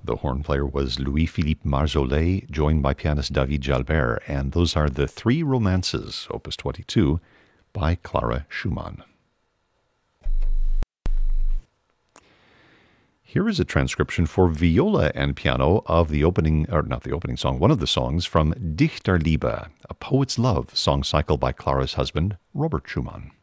The horn player was Louis-Philippe Marjolais, joined by pianist David Jalbert, and those are the Three Romances, Opus 22, by Clara Schumann. Here is a transcription for viola and piano of the opening, or not the opening song, one of the songs from Dichterliebe, a poet's love song cycle by Clara's husband, Robert Schumann.